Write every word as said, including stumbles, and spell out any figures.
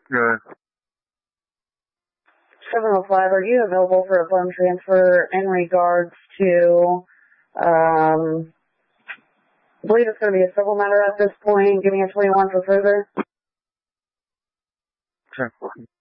Good. seven oh five, are you available for a phone transfer in regards to, um, I believe it's going to be a civil matter at this point. Give me a twenty-one for further. Sure.